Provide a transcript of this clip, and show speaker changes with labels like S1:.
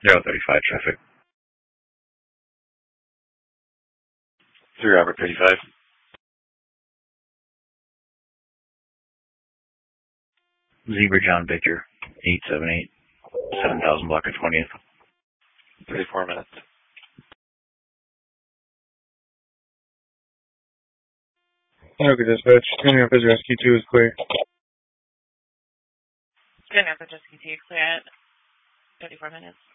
S1: 035 traffic. 3 Robert 35. Zebra John Victor, 878, 7000 block of 20th. 34 minutes.
S2: Okay, dispatch. Turning up as rescue 2 is clear.
S3: Turning up as rescue 2 is clear at 34 minutes.